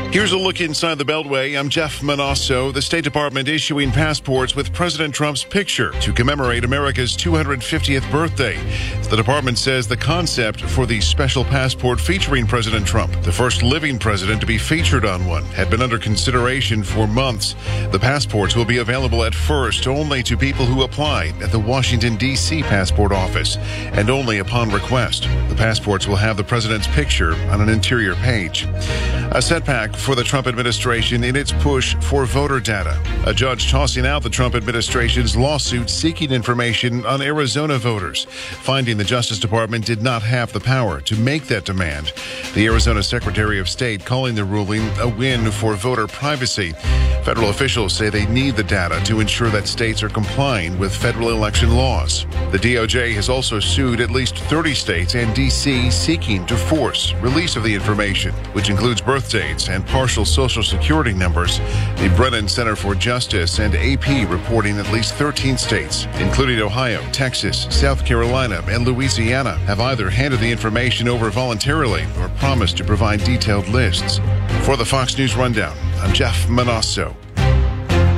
Here's a look inside the Beltway. I'm Jeff Manasso. The State Department issuing passports with President Trump's picture to commemorate America's 250th birthday. The department says the concept for the special passport featuring President Trump, the first living president to be featured on one, had been under consideration for months. The passports will be available at first only to people who apply at the Washington, D.C. passport office and only upon request. The passports will have the president's picture on an interior page. A setback for the Trump administration in its push for voter data. A judge tossing out the Trump administration's lawsuit seeking information on Arizona voters, finding the Justice Department did not have the power to make that demand. The Arizona Secretary of State calling the ruling a win for voter privacy. Federal officials say they need the data to ensure that states are complying with federal election laws. The DOJ has also sued at least 30 states and D.C. seeking to force release of the information, which includes birth dates and partial Social Security numbers. The Brennan Center for Justice and AP reporting at least 13 states, including Ohio, Texas, South Carolina, and Louisiana, have either handed the information over voluntarily or promised to provide detailed lists. For the Fox News Rundown, I'm Jeff Manasso.